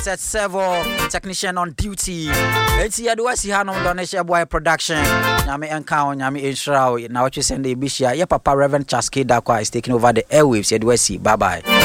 Set several technician on duty. It's here do I see Hanom Donation Boy production. Nyame Enkao, Nyame Inshrao. Now what you send the Bishia, your Papa Reverend Chaske Dakwa is taking over the airwaves. You do I see. Bye bye.